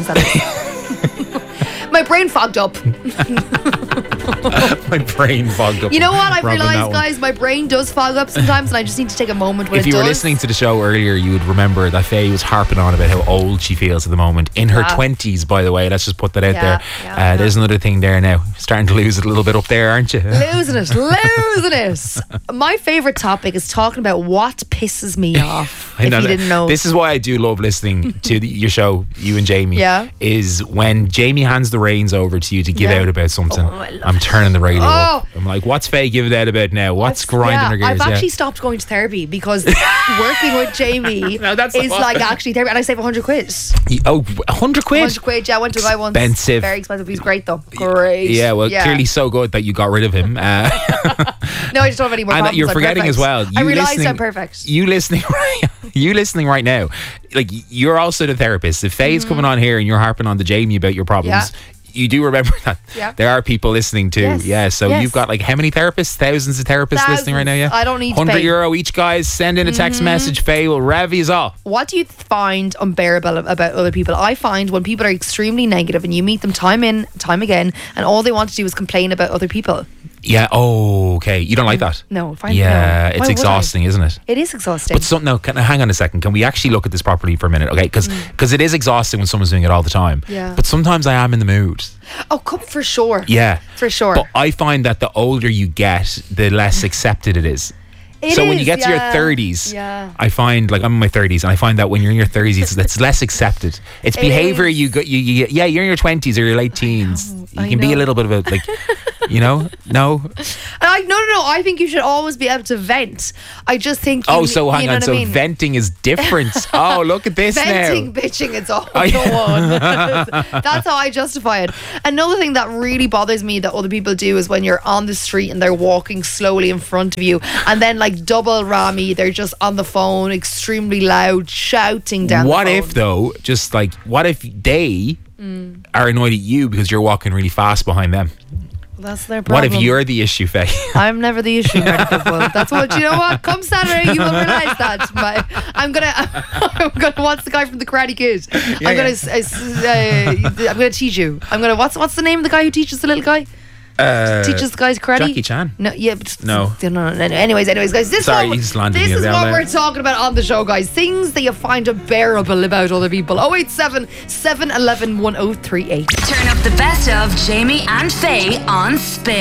My brain fogged up. My brain fogged up. You know what? I've Robbing realised, that one. guys, my brain does fog up sometimes, and I just need to take a moment when If it you does. were listening to the show earlier, you would remember that Faye was harping on about how old she feels at the moment. In her 20s, by the way. Let's just put that out there. There's another thing there now. Starting to lose it a little bit up there, aren't you? Losing it. My favourite topic is talking about what pisses me off. I If know you that. didn't know. This is why I do love listening to your show, you and Jamie. Yeah. Is when Jamie hands the reins over to you to give Yeah. out about something. Oh, I love I'm turning the radio up. Oh. I'm like, what's Faye giving out about now? What's grinding her gears? I've actually stopped going to therapy because working with Jamie No, that's is not- like actually therapy, and I save 100 quid. Oh, 100 quid? 100 quid, yeah. I went to a guy once. Expensive. Very expensive. He's great though. Great. Yeah, well, clearly so good that you got rid of him. No, I just don't have any more And problems. you're I'm forgetting perfect. as well. I you realised listening- I'm perfect. You listening right now, like you're also the therapist. If Faye's coming on here and you're harping on to Jamie about your problems, you do remember that there are people listening too. Yes. Yeah, so Yes. you've got like how many therapists? Thousands of therapists listening right now. Yeah, I don't need to pay. €100 each, guys. Send in a text message. Faye will rev you all. What do you find unbearable about other people? I find when people are extremely negative and you meet them time in, time again, and all they want to do is complain about other people. Yeah. Oh, okay. You don't like that? No, fine. Yeah, no. Why it's would I? exhausting, isn't it? It is exhausting. But no, hang on a second. Can we actually look at this properly for a minute? Okay, because it is exhausting when someone's doing it all the time. Yeah. But sometimes I am in the mood. Oh, come for sure. Yeah. For sure. But I find that the older you get, the less accepted it is. It So when you is, get to your yeah. 30s, Yeah. I find, like, I'm in my 30s, and I find that when you're in your 30s, it's less accepted. It's behavior is. you you're in your 20s or your late teens. You I can be a know. little bit of a, like, you know? No? No. I think you should always be able to vent. I just think. Oh, so hang you know on. what So I mean? venting is different. Oh, look at this Venting, now. bitching, it's all Oh, yeah. the one. That's how I justify it. Another thing that really bothers me that other people do is when you're on the street and they're walking slowly in front of you, and then like double rammy, they're just on the phone, extremely loud, shouting down. What the phone. if, though, just like, what if they are annoyed at you because you're walking really fast behind them? That's their What problem. if you're the issue, Faye? I'm never the issue, Marty Football. That's what, you know what? Come Saturday, you will realise that. I'm gonna. What's the guy from the Karate Kid? I'm gonna teach you. What's the name of the guy who teaches the little guy? Teaches the guys karate. Jackie Chan. No, yeah. But No. Anyways, guys. This Sorry, is you just landed me this is down what there. we're talking about on the show, guys. Things that you find unbearable about other people. 087 711 1038. Turn up the best of Jamie and Faye on Spin.